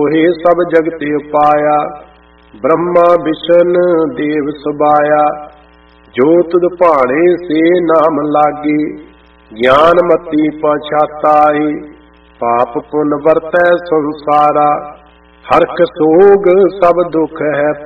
तोहे सब जगते पाया, ब्रह्मा विष्णु देव सुबाया। जो तुद भाणे से नाम लागे, ज्ञान मति पछाताए। पाप पुन वर्तै संसारा, हरख सोग सब दुख है